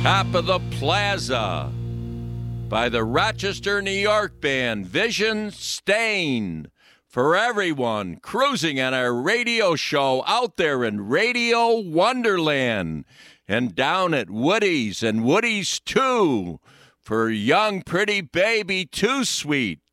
Top of the Plaza by the Rochester, New York band Vision Stain. For everyone cruising on our radio show out there in Radio Wonderland and down at Woody's and Woody's 2 for young pretty baby Too Sweet.